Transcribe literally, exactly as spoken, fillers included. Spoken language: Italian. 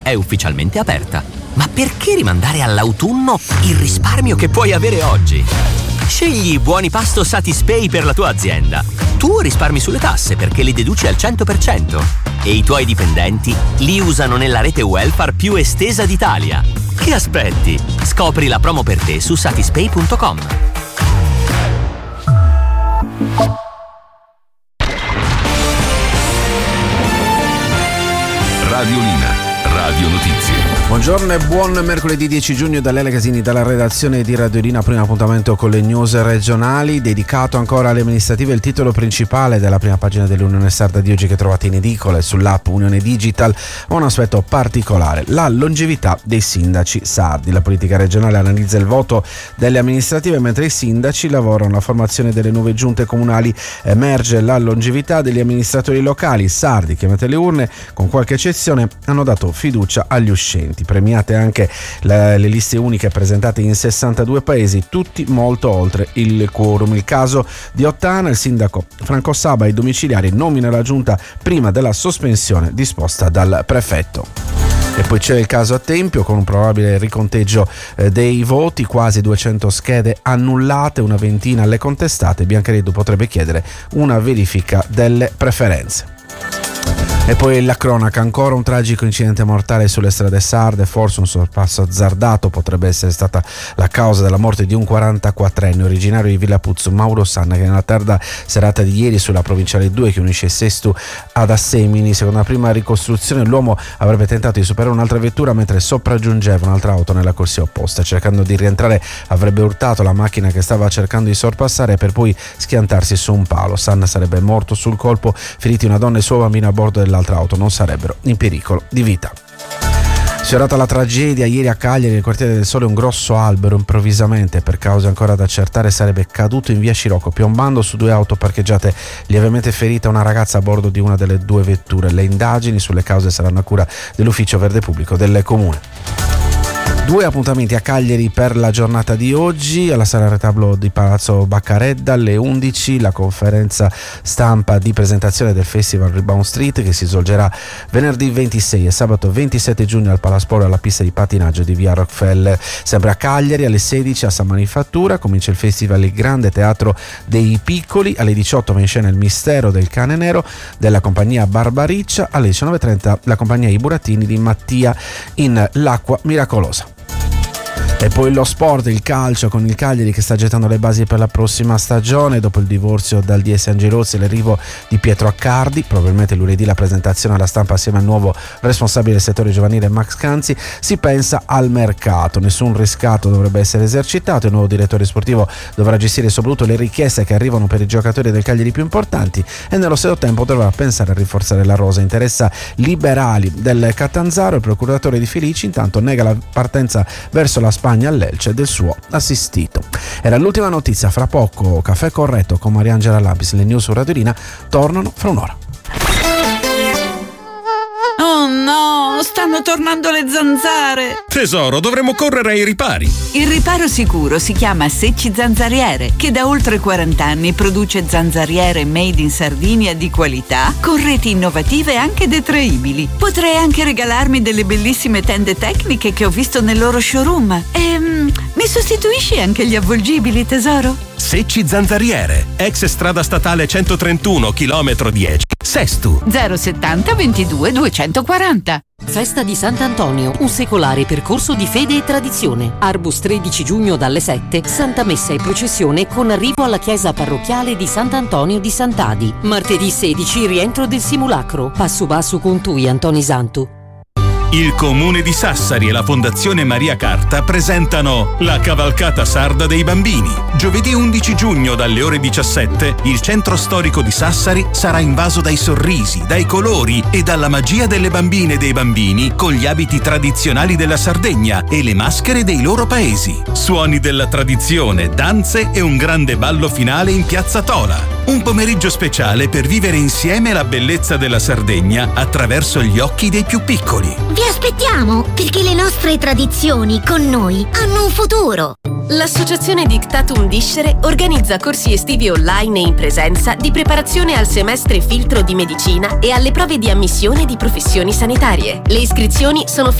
è ufficialmente aperta. Ma perché rimandare all'autunno il risparmio che puoi avere oggi? Scegli buoni pasto Satispay per la tua azienda. Tu risparmi sulle tasse perché li deduci al cento per cento e i tuoi dipendenti li usano nella rete welfare più estesa d'Italia. Che aspetti? Scopri la promo per te su satispay punto com. Radiolina, Radio Notizie. Buongiorno e buon mercoledì dieci giugno da Lele Casini, dalla redazione di Radiolina. Primo appuntamento con le news regionali, dedicato ancora alle amministrative, il titolo principale della prima pagina dell'Unione Sarda di oggi, che trovate in edicola e sull'app Unione Digital, ha un aspetto particolare: la longevità dei sindaci sardi. La politica regionale analizza il voto delle amministrative mentre i sindaci lavorano alla formazione delle nuove giunte comunali. Emerge la longevità degli amministratori locali sardi che, mentre le urne, con qualche eccezione, hanno dato fiducia agli uscenti. Premiate anche le, le liste uniche presentate in sessantadue paesi, tutti molto oltre il quorum. Il caso di Ottana: il sindaco Franco Saba ai domiciliari nomina la giunta prima della sospensione disposta dal prefetto. E poi c'è il caso a Tempio, con un probabile riconteggio eh, dei voti, quasi duecento schede annullate, una ventina alle contestate. Biancareddu potrebbe chiedere una verifica delle preferenze. E poi la cronaca: ancora un tragico incidente mortale sulle strade sarde, forse un sorpasso azzardato potrebbe essere stata la causa della morte di un quarantaquattrenne originario di Villa Puzzo, Mauro Sanna, che nella tarda serata di ieri sulla provinciale due che unisce Sestu ad Assemini, secondo la prima ricostruzione, l'uomo avrebbe tentato di superare un'altra vettura mentre sopraggiungeva un'altra auto nella corsia opposta. Cercando di rientrare avrebbe urtato la macchina che stava cercando di sorpassare per poi schiantarsi su un palo. Sanna sarebbe morto sul colpo, feriti una donna e suo bambino a bordo dell'altra auto non sarebbero in pericolo di vita. Sfiorata la tragedia ieri a Cagliari, nel quartiere del Sole, un grosso albero improvvisamente, per cause ancora da accertare, sarebbe caduto in via Scirocco, piombando su due auto parcheggiate, lievemente ferita una ragazza a bordo di una delle due vetture. Le indagini sulle cause saranno a cura dell'ufficio verde pubblico del comune. Due appuntamenti a Cagliari per la giornata di oggi: alla sala retablo di Palazzo Baccaredda alle undici la conferenza stampa di presentazione del Festival Rebound Street, che si svolgerà venerdì ventisei e sabato ventisette giugno al Palasport, alla pista di pattinaggio di via Rockefeller. Sempre a Cagliari alle sedici a San Manifattura comincia il Festival Il Grande Teatro dei Piccoli. Alle diciotto va in scena Il Mistero del Cane Nero della compagnia Barbariccia. Alle diciannove e trenta la compagnia I Burattini di Mattia in L'Acqua Miracolosa. E poi lo sport, il calcio, con il Cagliari che sta gettando le basi per la prossima stagione. Dopo il divorzio dal D S Angelozzi e l'arrivo di Pietro Accardi, probabilmente lunedì la presentazione alla stampa assieme al nuovo responsabile del settore giovanile Max Canzi, si pensa al mercato. Nessun riscatto dovrebbe essere esercitato, il nuovo direttore sportivo dovrà gestire soprattutto le richieste che arrivano per i giocatori del Cagliari più importanti e nello stesso tempo dovrà pensare a rinforzare la rosa. Interessa Liberali del Catanzaro. Il procuratore di Felici intanto nega la partenza verso la Spagna all'Elce del suo assistito. Era l'ultima notizia. Fra poco Caffè Corretto con Mariangela Lapis. Le news su Radiolina tornano fra un'ora. Oh no, stanno tornando le zanzare. Tesoro, dovremmo correre ai ripari. Il riparo sicuro si chiama Secci Zanzariere, che da oltre quaranta anni produce zanzariere made in Sardinia di qualità, con reti innovative e anche detraibili. Potrei anche regalarmi delle bellissime tende tecniche che ho visto nel loro showroom. Ehm, mi sostituisci anche gli avvolgibili, tesoro? Secci Zanzariere, ex strada statale centotrentuno, chilometro dieci, Sestu. zero settanta ventidue duecentoquaranta. Festa di Sant'Antonio, un secolare percorso di fede e tradizione. Arbus tredici giugno dalle sette, Santa Messa e processione con arrivo alla chiesa parrocchiale di Sant'Antonio di Sant'Adi. Martedì sedici, rientro del simulacro. Passo basso con tui, Antoni Santu. Il Comune di Sassari e la Fondazione Maria Carta presentano la Cavalcata Sarda dei Bambini. Giovedì undici giugno dalle ore diciassette il centro storico di Sassari sarà invaso dai sorrisi, dai colori e dalla magia delle bambine e dei bambini con gli abiti tradizionali della Sardegna e le maschere dei loro paesi. Suoni della tradizione, danze e un grande ballo finale in Piazza Tola. Un pomeriggio speciale per vivere insieme la bellezza della Sardegna attraverso gli occhi dei più piccoli. Vi aspettiamo, perché le nostre tradizioni con noi hanno un futuro. L'Associazione Dictatum Discere organizza corsi estivi online e in presenza di preparazione al semestre filtro di medicina e alle prove di ammissione di professioni sanitarie. Le iscrizioni sono